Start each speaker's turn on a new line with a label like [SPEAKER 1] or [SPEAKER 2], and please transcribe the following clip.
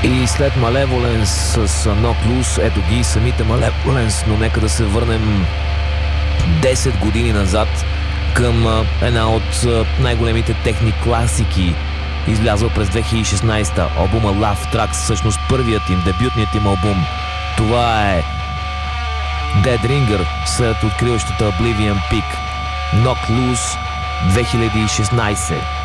[SPEAKER 1] И след Malevolence с Knock Loose, ето ги самите Malevolence, но нека да се върнем 10 години назад към една от най-големите техни класики, излязъл през 2016-та, албума Love Tracks, всъщност първият им, дебютният им албум. Това е Dead Ringer след откриващата Oblivion Peak. Knock Loose 2016.